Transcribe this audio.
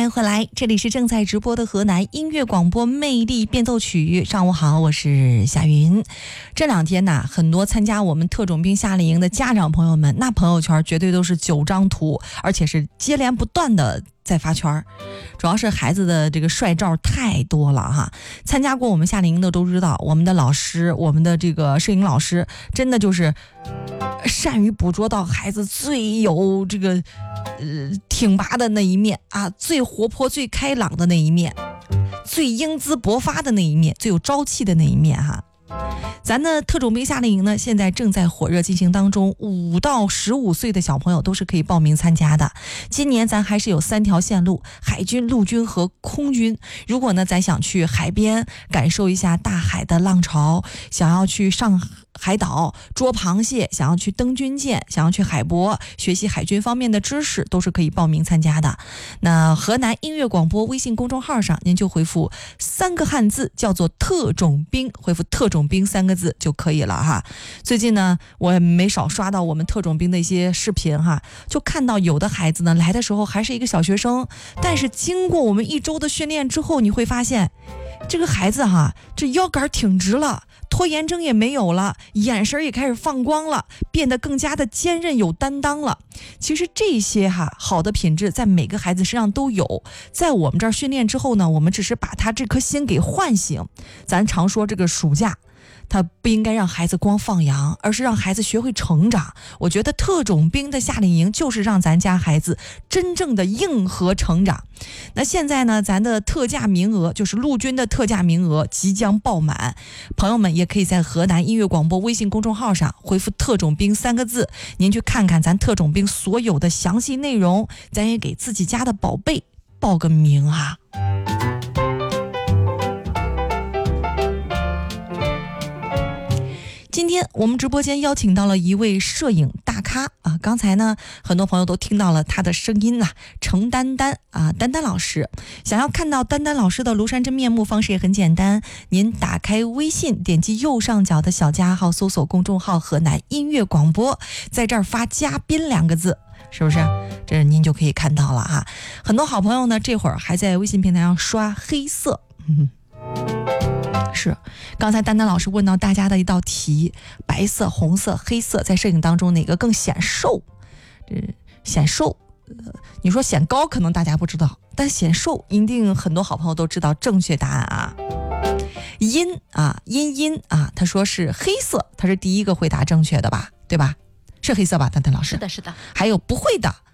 迎回来，这里是正在直播的河南音乐广播魅力变奏曲。上午好，我是夏云。这两天呢，很多参加我们特种兵夏令营的家长朋友们，那朋友圈绝对都是9张图，而且是接连不断的在发圈。主要是孩子的这个帅照太多了哈。参加过我们夏令营的都知道，我们的老师，我们的这个摄影老师，真的就是善于捕捉到孩子最有这个挺拔的那一面啊，最活泼最开朗的那一面，最英姿勃发的那一面，最有朝气的那一面哈。咱的特种兵夏令营呢，现在正在火热进行当中，5到15岁的小朋友都是可以报名参加的。今年咱还是有3条线路，海军、陆军和空军。如果呢咱想去海边感受一下大海的浪潮，想要去上海岛捉螃蟹，想要去登军舰，想要去海博学习海军方面的知识，都是可以报名参加的。那河南音乐广播微信公众号上，您就回复3个汉字，叫做特种兵，回复特种兵3个字就可以了哈。最近呢，我也没少刷到我们特种兵的一些视频哈，就看到有的孩子呢来的时候还是一个小学生，但是经过我们1周的训练之后，你会发现这个孩子哈，这腰杆挺直了，拖延症也没有了，眼神也开始放光了，变得更加的坚韧有担当了。其实这些好的品质在每个孩子身上都有，在我们这儿训练之后呢，我们只是把他这颗心给唤醒。咱常说这个暑假他不应该让孩子光放羊，而是让孩子学会成长。我觉得特种兵的夏令营就是让咱家孩子真正的硬核成长。那现在呢，咱的特价名额，就是陆军的特价名额即将爆满，朋友们也可以在河南音乐广播微信公众号上回复特种兵3个字，您去看看咱特种兵所有的详细内容，咱也给自己家的宝贝报个名啊。今天我们直播间邀请到了一位摄影大咖啊，刚才呢很多朋友都听到了他的声音呐，程丹丹啊，丹丹老师。想要看到丹丹老师的庐山真面目，方式也很简单，您打开微信，点击右上角的小加号，搜索公众号河南音乐广播，在这儿发嘉宾2个字，是不是？这您就可以看到了哈。很多好朋友呢，这会儿还在微信平台上刷黑色，是，刚才丹丹老师问到大家的一道题，白色、红色、黑色在摄影当中哪个更显瘦？显瘦，你说显高可能大家不知道，但显瘦一定很多好朋友都知道正确答案啊。阴啊，他说是黑色，他是第一个回答正确的吧，对吧？是黑色吧，丹丹老师？ 是的。 还有不会的